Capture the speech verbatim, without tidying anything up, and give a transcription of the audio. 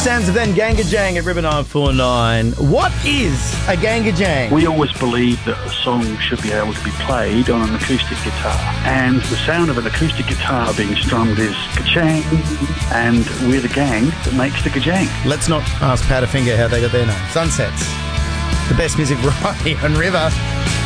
Sounds of then Gangajang at River nine four nine. What is a Gangajang? We always believe that a song should be able to be played on an acoustic guitar. And the sound of an acoustic guitar being strummed is ka-chang, and we're the gang that makes the ka-jang. Let's not ask Powderfinger how they got their name. Sunsets. The best music right here on River.